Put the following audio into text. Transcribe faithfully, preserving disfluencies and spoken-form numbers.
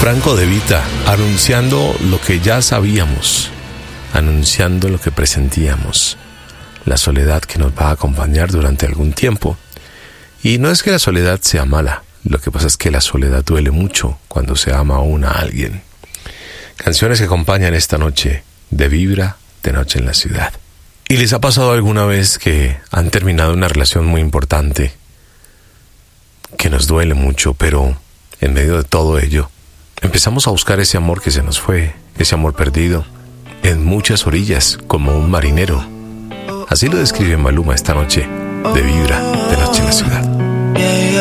Franco De Vita, anunciando lo que ya sabíamos, anunciando lo que presentíamos, la soledad que nos va a acompañar durante algún tiempo. Y no es que la soledad sea mala, lo que pasa es que la soledad duele mucho cuando se ama aún a alguien. Canciones que acompañan esta noche de Vibra, de Noche en la Ciudad. ¿Y les ha pasado alguna vez que han terminado una relación muy importante, que nos duele mucho, pero en medio de todo ello, empezamos a buscar ese amor que se nos fue, ese amor perdido, en muchas orillas, como un marinero? Así lo describe Maluma esta noche de Vibra, de Noche en la Ciudad.